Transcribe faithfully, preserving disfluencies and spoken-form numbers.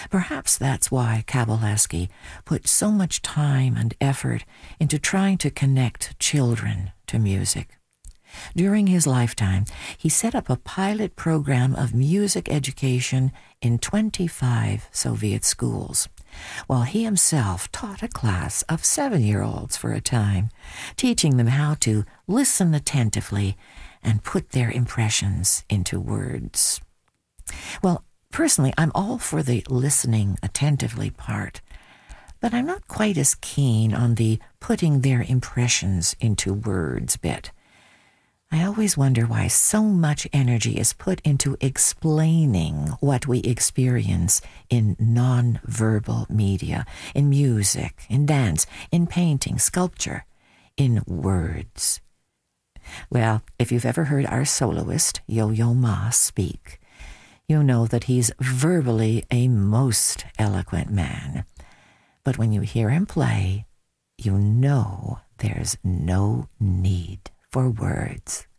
Perhaps that's why Kabalevsky put so much time and effort into trying to connect children to music. During his lifetime, he set up a pilot program of music education in twenty-five Soviet schools, while he himself taught a class of seven-year-olds for a time, teaching them how to listen attentively and put their impressions into words. Well, personally, I'm all for the listening attentively part, but I'm not quite as keen on the putting their impressions into words bit. I always wonder why so much energy is put into explaining what we experience in non-verbal media, in music, in dance, in painting, sculpture, in words. Well, if you've ever heard our soloist, Yo-Yo Ma, speak, you know that he's verbally a most eloquent man. But when you hear him play, you know there's no need for words.